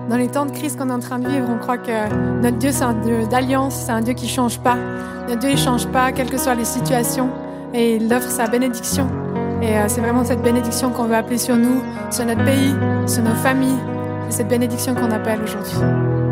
Dans les temps de crise qu'on est en train de vivre, on croit que notre Dieu, c'est un Dieu d'alliance, c'est un Dieu qui ne change pas. Notre Dieu, il ne change pas, quelles que soient les situations. Et il offre sa bénédiction. Et c'est vraiment cette bénédiction qu'on veut appeler sur nous, sur notre pays, sur nos familles. C'est cette bénédiction qu'on appelle aujourd'hui.